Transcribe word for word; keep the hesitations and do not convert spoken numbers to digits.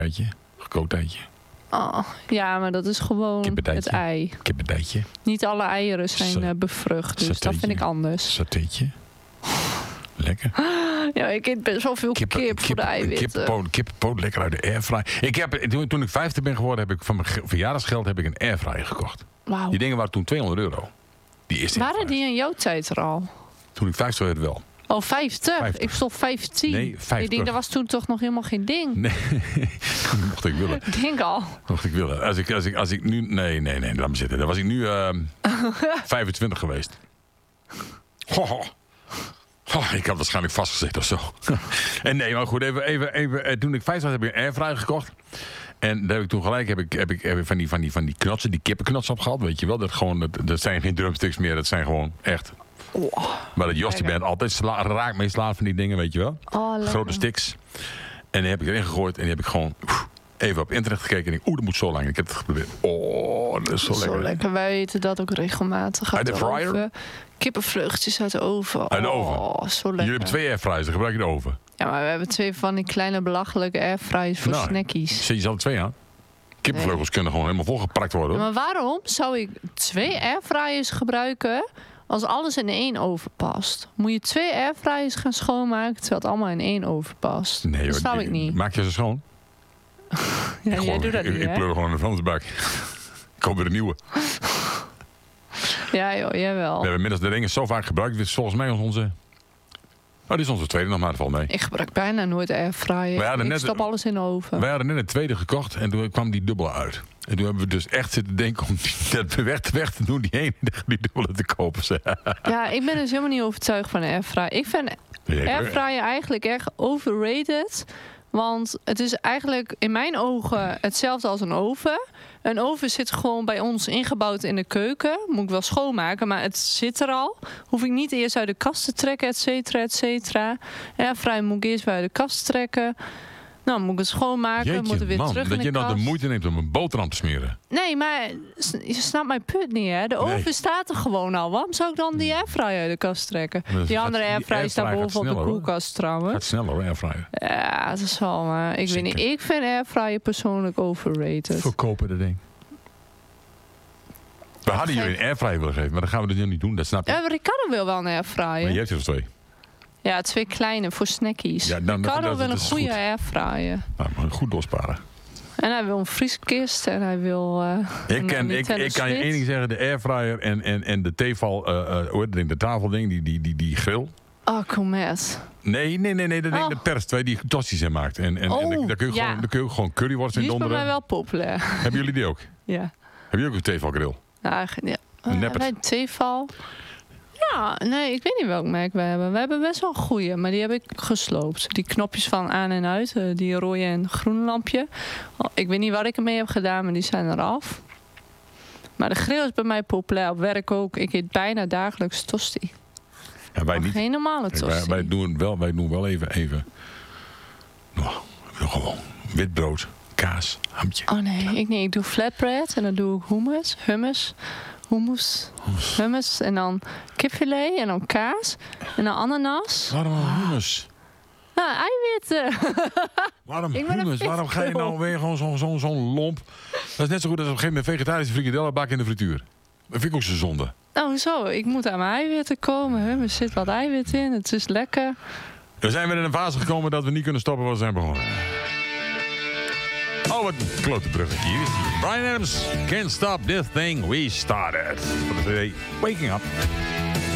Eitje, gekookt eitje. Oh, ja, maar dat is gewoon het ei. Kippendeitje. Niet alle eieren zijn uh, bevrucht, dus Satéetje. Dat vind ik anders. Satéetje. Lekker. Ja, ik eet best wel veel Kippen, kip voor kippen, de eiwitten. Kippenpoot, kippenpoot, lekker uit de airfryer. Ik heb, toen, toen ik vijftig ben geworden, heb ik van mijn verjaardagsgeld heb ik een airfryer gekocht. Wow. Die dingen waren toen tweehonderd euro. Die eerste waren die in jouw tijd er al? Toen ik vijftig werd wel. Oh, vijftig? vijftig. Ik stond vijftien. Nee, vijftig. Ik denk, dat was toen toch nog helemaal geen ding. Nee, mocht ik willen. Ik denk al. Mocht ik willen. Als ik, als ik, als ik nu... Nee, nee, nee, laat me zitten. Dan was ik nu uh, vijfentwintig geweest. Oh, oh. Oh, ik had waarschijnlijk vastgezet of zo. En nee, maar goed, even, even, even. Toen ik vijftig was, heb ik een airfryer gekocht. En daar heb ik toen gelijk heb ik, heb ik, heb ik van, die, van, die, van die knotsen, die kippenknotsen opgehaald. Weet je wel, dat, gewoon, dat, dat zijn geen drumsticks meer, dat zijn gewoon echt... Oh, maar dat Jos, die bent altijd sla, raak mee slaat van die dingen, weet je wel. Oh, grote sticks. En die heb ik erin gegooid en die heb ik gewoon oef, even op internet gekeken. En ik oeh, dat moet zo lang. Ik heb het geprobeerd. Oh, dat is zo, zo lekker. lekker. Wij eten dat ook regelmatig. Uit de fryer? Oven. Kippenvluchtjes uit de oven. Uit de oven? Oh, zo lekker. Jullie hebben twee airfryers, dan gebruik je de oven. Ja, maar we hebben twee van die kleine belachelijke airfryers voor nou, snackies. Zet je zelf twee aan? Kippenvleugels nee. kunnen gewoon helemaal volgeprakt worden. Ja, maar waarom zou ik twee airfryers gebruiken als alles in één oven past? Moet je twee airfryers gaan schoonmaken terwijl het allemaal in één oven past? Nee, dat snap ik niet. Maak je ze schoon? Ja, jij gewoon, doet dat ik, niet, Ik hè? pleur gewoon een vuilnisbak. Ik koop weer een nieuwe. Ja, joh, jij wel. We hebben inmiddels de dingen zo vaak gebruikt. Dit is volgens mij onze... Oh, dit is onze tweede nog maar, valt mee. Ik gebruik bijna nooit airfryer. Ik net, stop alles in de oven. Wij hadden net een tweede gekocht en toen kwam die dubbele uit. En toen hebben we dus echt zitten denken om dat weg, weg te doen, die ene die dubbele te kopen. Ja, ik ben dus helemaal niet overtuigd van een airfryer. Ik vind airfryer eigenlijk echt overrated. Want het is eigenlijk in mijn ogen hetzelfde als een oven. Een oven zit gewoon bij ons ingebouwd in de keuken. Moet ik wel schoonmaken, maar het zit er al. Hoef ik niet eerst uit de kast te trekken, et cetera, et cetera. Airfryer moet ik eerst weer uit de kast trekken. Nou, moet ik het schoonmaken, Jeetje, moet er weer man, terug dat in de je dan kast. de moeite neemt om een boterham te smeren. Nee, maar je snapt mijn punt niet, hè? De oven nee. staat er gewoon al. Waarom zou ik dan die airfryer uit de kast trekken? Dus die andere airfryer staat bovenop de koelkast trouwens. Gaat sneller hoor, airfryer. Ja, dat is wel, maar ik Zeker. weet niet. Ik vind airfryer persoonlijk overrated. Verkopen dat ding. We hadden jullie een airfryer willen geven, maar dat gaan we dus niet doen. Dat snap je. Ja, Ricardo wil wel een airfryer. Maar je hebt er dus twee. Ja, twee kleine voor snackies. Ja, dan, Ricardo dat, wil dat een goede airfryer. Nou, maar goed doorsparen. En hij wil een vrieskist en hij wil uh, ik, ken, ik, ik kan je één ding zeggen. De airfryer en, en, en de theeval, uh, uh, hoe heet het, de tafelding, die, die, die, die grill. Oh, Comet. Nee, nee, nee, nee, dat ding, oh. de pers, waar je die tosti's in maakt. En, en, oh, en daar kun je, ja. gewoon, daar kun je gewoon curryworst in donderen. Die is bij mij wel populair. Hebben jullie die ook? Ja. Hebben jullie ook een theevalgrill? Ja, ja. Uh, nee, theeval. Ja, nee, ik weet niet welk merk we hebben. We hebben best wel een goeie, maar die heb ik gesloopt. Die knopjes van aan en uit, uh, die rode en groen lampje. Oh, ik weet niet wat ik ermee heb gedaan, maar die zijn eraf. Maar de grill is bij mij populair, op werk ook. Ik eet bijna dagelijks tosti. Ja, wij maar niet. Geen normale tosti. Wij, wij, doen wel, wij doen wel even, even nou, gewoon wit brood, kaas, hamtje. Oh nee, ik, nee, ik doe flatbread en dan doe ik hummus, hummus. Hummus, hummus en dan kipfilet en dan kaas en dan ananas. Waarom hummus? Nou, eiwitten. Waarom hummus? Waarom ga je nou weer gewoon zo'n zo, zo lomp? Dat is net zo goed als op een gegeven moment vegetarische frikadellen bakken in de frituur. Dat vind ik ook zo zonde. Nou, zo. Ik moet aan mijn eiwitten komen. Hummus zit wat eiwit in. Het is lekker. We zijn weer in een fase gekomen dat we niet kunnen stoppen waar we zijn begonnen. Oh, wat een klote bruggetje. Hier is die. Bryan Adams, Can't Stop This Thing We Started. Voor de C D Waking Up.